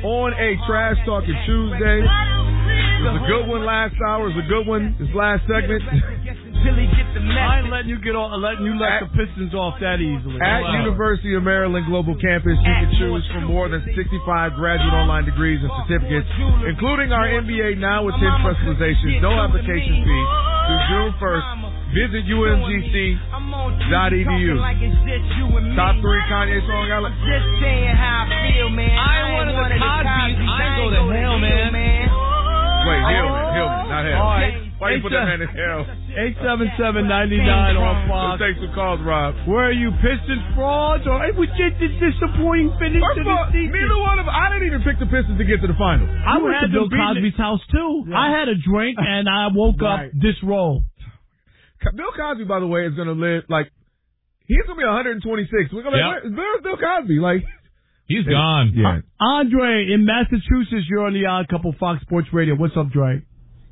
on a Trash Talking Tuesday. It was a good one last hour. It was a good one this last segment. I ain't letting you let the Pistons off that easily. At University of Maryland Global Campus, you can choose from more than 65 graduate online degrees and certificates, including our MBA now with 10 specializations. No application fee through June 1st. Visit umgc.edu. Top 3 Kanye song I like. Just saying how I feel, man. I ain't one of the Cosby's. I ain't go to hell, man. Wait, Hillman, not hell. All right. Why you put that man in hell? 877-99 on Fox. Let's take some calls, Rob. Where are you, Pistons frauds, or it was just a disappointing finish to the season? Neither one of them. I didn't even pick the Pistons to get to the final. I went to Bill Cosby's house, too. Yeah. I had a drink, and I woke up disrolled. Bill Cosby, by the way, is going to live, he's going to be 126. We're going to where's Bill Cosby? He's gone. Yeah. Andre, in Massachusetts, you're on the Odd Couple Fox Sports Radio. What's up, Dre?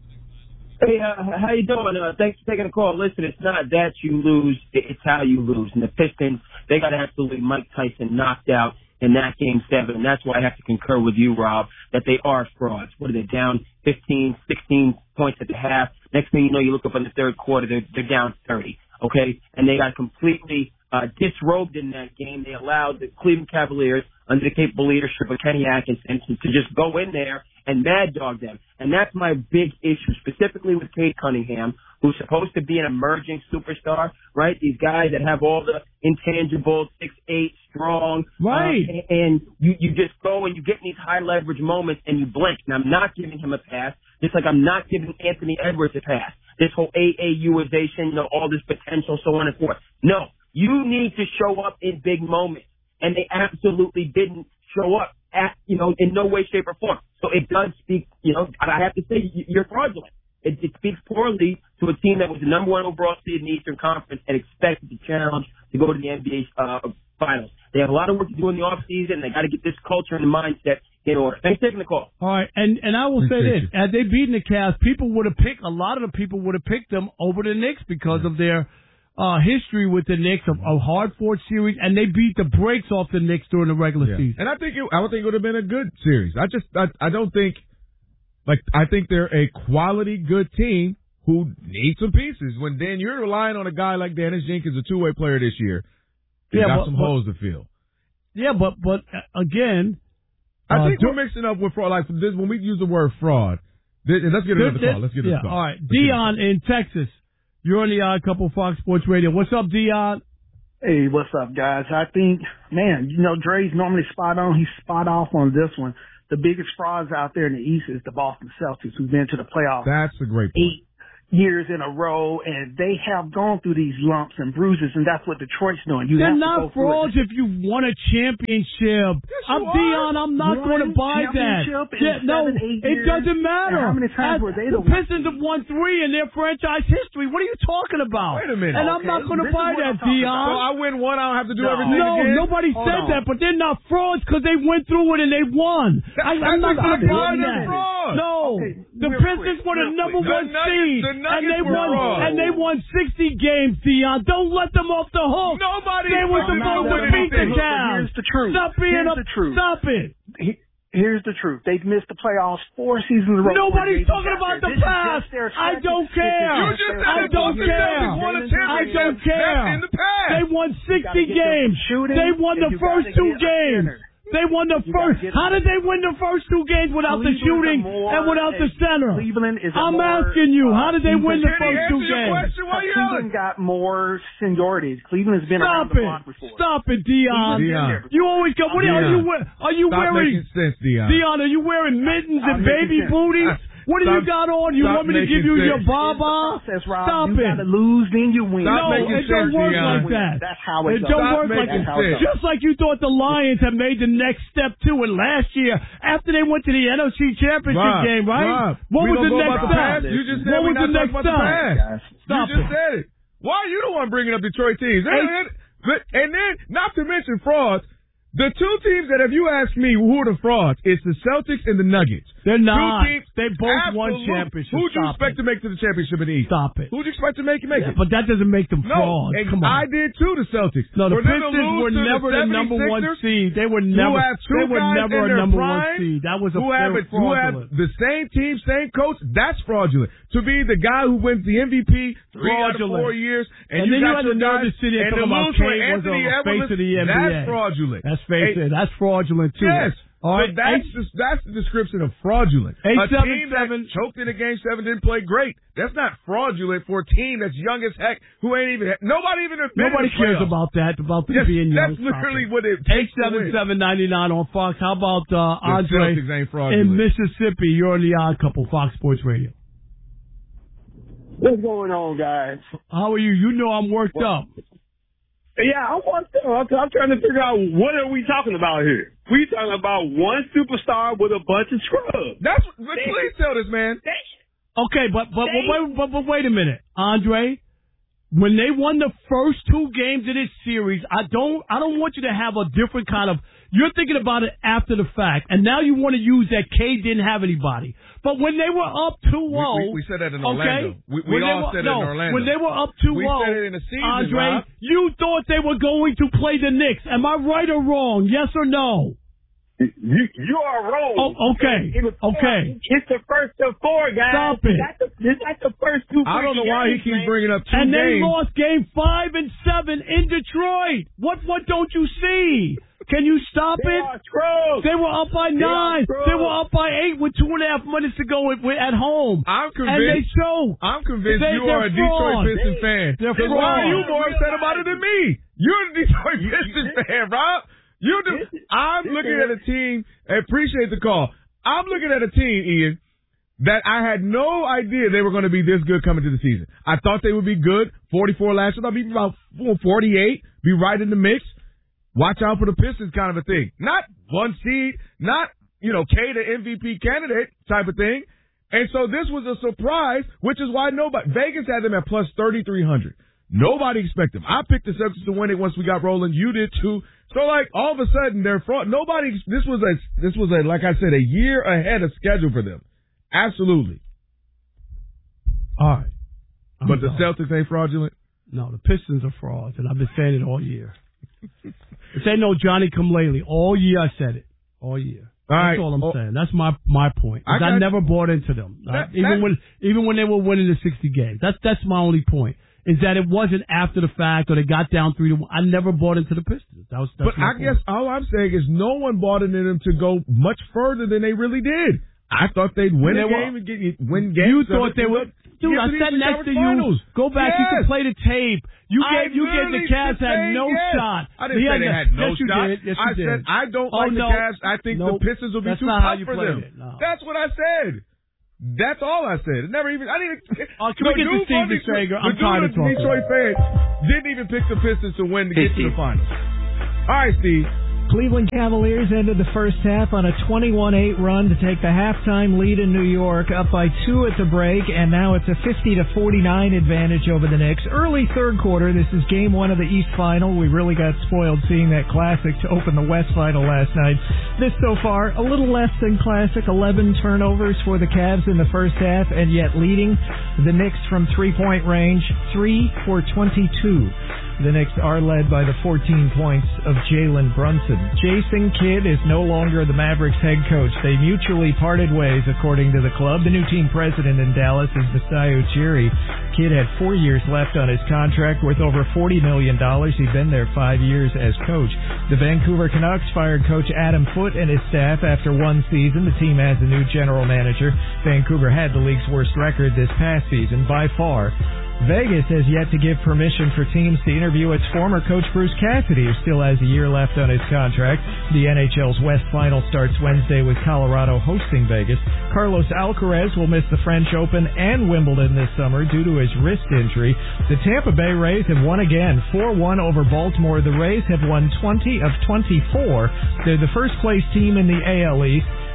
Hey, how you doing? Thanks for taking the call. Listen, it's not that you lose, it's how you lose. And the Pistons, they got absolutely Mike Tyson knocked out in that Game 7. And that's why I have to concur with you, Rob, that they are frauds. What are they, down 15, 16 points at the half? Next thing you know, you look up in the third quarter, they're down 30, okay? And they got completely disrobed in that game. They allowed the Cleveland Cavaliers, under the capable leadership of Kenny Atkinson, to just go in there and mad dog them. And that's my big issue, specifically with Cade Cunningham, who's supposed to be an emerging superstar, right? These guys that have all the intangibles, 6'8", strong. Right. And you just go and you get in these high leverage moments and you blink. And I'm not giving him a pass, just like I'm not giving Anthony Edwards a pass. This whole AAUization, all this potential, so on and forth. No, you need to show up in big moments. And they absolutely didn't show up in no way, shape, or form. So it does speak, I have to say, you're fraudulent. It speaks poorly to a team that was the number 1 overall seed in the Eastern Conference and expected to challenge to go to the NBA Finals. They have a lot of work to do in the offseason. They got to get this culture and the mindset in order. Thanks for taking the call. All right, and I will say this. Had they beaten the Cavs, a lot of the people would have picked them over the Knicks because of their history with the Knicks, a hard-fought series, and they beat the brakes off the Knicks during the regular season. And I would think it would have been a good series. I don't think, I think they're a quality good team who needs some pieces. When you're relying on a guy like Dennis Jenkins, a two-way player this year, he's got some holes to fill. Yeah, but again, I think we're mixing up with fraud. When we use the word fraud, let's get another call. Let's get another call. All right, Dion in Texas. You're on the Odd Couple Fox Sports Radio. What's up, Dion? Hey, what's up, guys? I think, Dre's normally spot on. He's spot off on this one. The biggest frauds out there in the East is the Boston Celtics, who've been to the playoffs. That's a great point. 8 years in a row, and they have gone through these lumps and bruises, and that's what Detroit's doing. They're not frauds if you won a championship. Dion, I'm not going to buy that. It doesn't matter. And how many times were they the Pistons have won 3 in their franchise history. What are you talking about? Wait a minute. And I'm not going to buy that, Dion. So I win one, I don't have to do everything again? No, nobody said that, but they're not frauds because they went through it and they won. I'm not going to buy that. No. The Pistons were the number 1 seed. And they won 60 games, Dion. Don't let them off the hook. They were supposed to beat the Cavs. Here's the truth. Stop it. Here's the truth. They've missed the playoffs 4 seasons in a row. Nobody's talking about the past. I don't care. I don't care. In the past. They won 60 games. They won the first 2 games. They won the first. How did they win the first 2 games without the shooting and without the center? I'm asking you, how did they win the first 2 games? Cleveland got more seniority. Cleveland has been around the block before. Stop it, Dion. You always go. What are you wearing? Making sense, Dion. Dion, are you wearing mittens and baby booties? What do you got on? You want me to give you your baba? Stop it. You gotta lose, then you win. No, it don't work like that. That's how it goes. It don't work like that. Just like you thought the Lions had made the next step too, and last year, after they went to the NFC Championship game, right? What was the next step? You just said what was the next step? You just said it. Why are you the one bringing up Detroit teams? And then, not to mention frauds, The two teams that, if you ask me who are the frauds, it's the Celtics and the Nuggets. They're not. Two teams, they both won championships. Who'd you expect to make to the championship in the East? Stop it. Who'd you expect to make it? But that doesn't make them frauds. And Come on. I did too, the Celtics. No, the Pistons were never the number one seed. They were never a number one seed. That was fraudulent. Who have the same team, same coach, that's fraudulent. To be the guy who wins the MVP 3 out of 4 years, and then you had the nervous city and talking about Kane was on the face of the NBA. That's fraudulent. That's that's fraudulent too. Yes. All right. So that's the description of fraudulent. A team that choked in a Game 7 didn't play great. That's not fraudulent for a team that's young as heck who ain't even nobody cares about that. About them being young. That's literally what it takes. 877-99 on Fox. How about Andre in Mississippi? You're on the Odd Couple, Fox Sports Radio. What's going on, guys? How are you? You know I'm worked up. Yeah, I'm worked up. I'm trying to figure out what are we talking about here. We talking about one superstar with a bunch of scrubs. Please tell this man. Okay, but wait a minute, Andre. When they won the first 2 games of this series, I don't want you to have a different kind of. You're thinking about it after the fact, and now you want to use that K didn't have anybody. But when they were up 2-0, we said that in Orlando. Okay? We all said it in Orlando. When they were up 2-0, we said it in the season, Andre, Rob. you thought they were going to play the Knicks. Am I right or wrong? Yes or no? You are wrong. Oh, okay. Okay. It's the first of 4, guys. Stop it. That's the first 2. I don't know why he keeps bringing up 2 and games. And they lost Game 5 and 7 in Detroit. What don't you see? Can you stop it? They were up by 9. They were up by 8 with 2.5 minutes to go at home. I'm convinced. And they show. I'm convinced you are a Detroit Pistons fan. Why are you more upset about it than me? You're a Detroit Pistons fan, Rob. I'm looking at a team. I appreciate the call. I'm looking at a team, Ian, that I had no idea they were going to be this good coming to the season. I thought they would be good. 44 last year. They'll be about 48. Be right in the mix. Watch out for the Pistons kind of a thing. Not 1 seed, not, K the MVP candidate type of thing. And so this was a surprise, which is why Vegas had them at plus 3,300. Nobody expected them. I picked the Celtics to win it once we got rolling. You did too. So all of a sudden they're fraud. This was like I said, a year ahead of schedule for them. Absolutely. All right. But the Celtics ain't fraudulent? No, the Pistons are frauds, and I've been saying it all year. This ain't no Johnny come lately. All year I said it. All year. That's all I'm saying. That's my point. I never bought into them. Even when they were winning the 60 games. That's my only point. Is that it wasn't after the fact or they got down 3-1. I never bought into the Pistons. But I guess all I'm saying is no one bought into them to go much further than they really did. I thought they'd win a game and win games. You thought they would. Dude, I sat next to you. Go back. You can play the tape. You gave the Cavs had no shot. I didn't say they had no shot. Yes, I said I don't like the Cavs. I think the Pistons will be too tough for them. That's what I said. That's all I said. I didn't even. Can we get to Steve Sager? I'm tired of talking. Detroit fan didn't even pick the Pistons to win to get to the finals. All right, Steve. Cleveland Cavaliers ended the first half on a 21-8 run to take the halftime lead in New York, up by 2 at the break, and now it's a 50-49 advantage over the Knicks. Early third quarter, this is Game 1 of the East Final. We really got spoiled seeing that classic to open the West Final last night. This so far, a little less than classic, 11 turnovers for the Cavs in the first half, and yet leading the Knicks from three-point range, 3 for 22. The Knicks are led by the 14 points of Jalen Brunson. Jason Kidd is no longer the Mavericks head coach. They mutually parted ways, according to the club. The new team president in Dallas is Masai Ujiri. Kidd had 4 years left on his contract, worth over $40 million. He'd been there 5 years as coach. The Vancouver Canucks fired coach Adam Foote and his staff after 1 season. The team has a new general manager. Vancouver had the league's worst record this past season by far. Vegas has yet to give permission for teams to interview its former coach Bruce Cassidy, who still has a year left on his contract. The NHL's West Final starts Wednesday with Colorado hosting Vegas. Carlos Alcaraz will miss the French Open and Wimbledon this summer due to his wrist injury. The Tampa Bay Rays have won again, 4-1 over Baltimore. The Rays have won 20 of 24. They're the first place team in the AL East.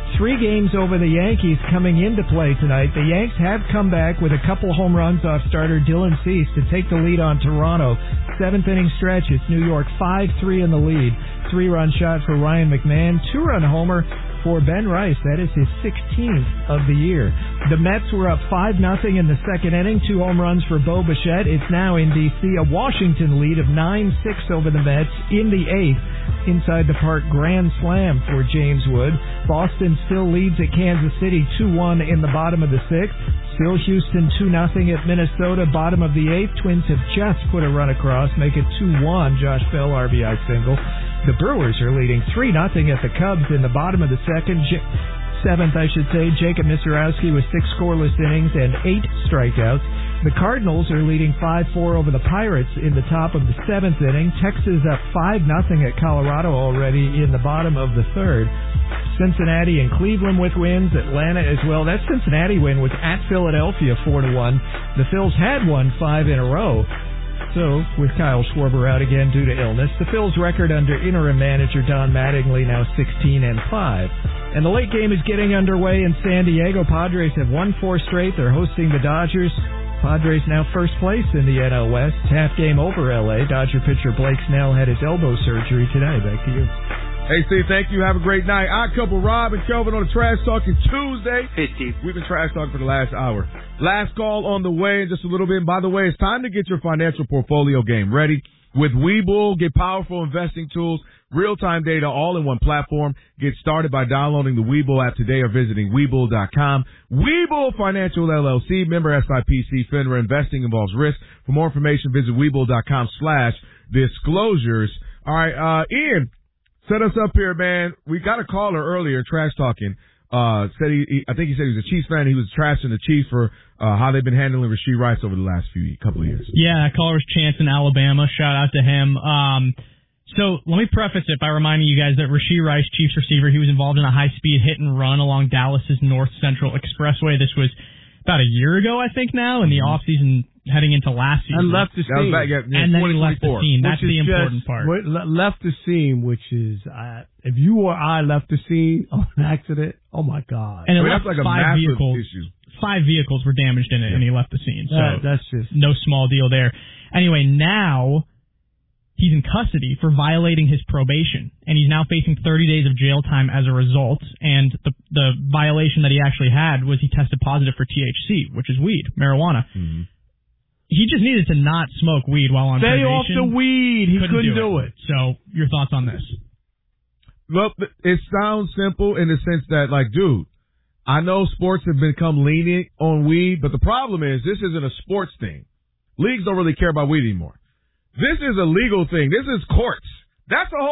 3 games over the Yankees coming into play tonight. The Yanks have come back with a couple home runs off starter Dylan Cease to take the lead on Toronto. 7th inning stretch. It's New York 5-3 in the lead. 3-run shot for Ryan McMahon. 2-run homer for Ben Rice. That is his 16th of the year. The Mets were up 5-0 in the second inning. 2 home runs for Bo Bichette. It's now in D.C. a Washington lead of 9-6 over the Mets in the 8th. Inside the park grand slam for James Wood. Boston still leads at Kansas City 2-1 in the bottom of the 6th. Still Houston 2-0 at Minnesota, bottom of the 8th. Twins have just put a run across, make it 2-1. Josh Bell RBI single. The Brewers are leading 3-0 at the Cubs in the bottom of the 7th, I should say. Jacob Misiorowski with 6 scoreless innings and 8 strikeouts. The Cardinals are leading 5-4 over the Pirates in the top of the 7th inning. Texas up 5-0 at Colorado already in the bottom of the 3rd. Cincinnati and Cleveland with wins. Atlanta as well. That Cincinnati win was at Philadelphia 4-1. The Phils had won 5 in a row. So, with Kyle Schwarber out again due to illness, the Phils' record under interim manager Don Mattingly now 16-5. And the late game is getting underway in San Diego. Padres have won 4 straight. They're hosting the Dodgers. Padres now first place in the NL West. Half game over L.A. Dodger pitcher Blake Snell had his elbow surgery today. Back to you. Hey, Steve, thank you. Have a great night. Odd Couple, Rob and Kelvin on the Trash Talking Tuesday. Hey, Steve. We've been trash talking for the last hour. Last call on the way in just a little bit. And by the way, it's time to get your financial portfolio game ready. With Webull, get powerful investing tools, real-time data, all in one platform. Get started by downloading the Webull app today or visiting Webull.com. Webull Financial LLC, member SIPC, FINRA. Investing involves risk. For more information, visit Webull.com/disclosures. All right, Ian. Set us up here, man. We got a caller earlier, trash talking. I think he said he was a Chiefs fan. He was trashing the Chiefs for how they've been handling Rashee Rice over the last couple of years. Yeah, that caller was Chance in Alabama. Shout out to him. So let me preface it by reminding you guys that Rashee Rice, Chiefs receiver, he was involved in a high-speed hit and run along Dallas's North Central Expressway. This was about a year ago, I think now, in the offseason heading into last season. And left the scene. And then he left the scene. That's the important part. Left the scene, which is, if you or I left the scene on an accident, oh my God. And that's like a massive issue. 5 vehicles were damaged in it, and he left the scene. So that's just no small deal there. Anyway, now he's in custody for violating his probation, and he's now facing 30 days of jail time as a result. And the violation that he actually had was he tested positive for THC, which is weed, marijuana. Mm-hmm. He just needed to not smoke weed while on probation. Stay off the weed. He couldn't do it. So, your thoughts on this? Well, it sounds simple in the sense that, like, dude, I know sports have become lenient on weed, but the problem is this isn't a sports thing. Leagues don't really care about weed anymore. This is a legal thing. This is courts. That's the whole